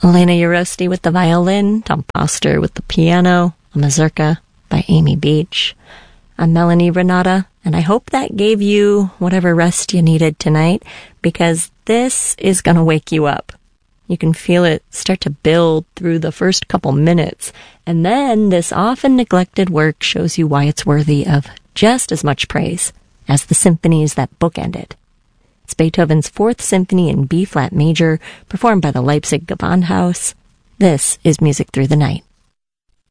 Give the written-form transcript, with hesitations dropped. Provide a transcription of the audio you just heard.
Elena Urosti with the violin, Tom Foster with the piano, a mazurka by Amy Beach. I'm Melanie Renata, and I hope that gave you whatever rest you needed tonight, because this is going to wake you up. You can feel it start to build through the first couple minutes, and then this often neglected work shows you why it's worthy of just as much praise as the symphonies that bookend it. It's Beethoven's Fourth Symphony in B-flat major, performed by the Leipzig Gewandhaus. This is Music Through the Night.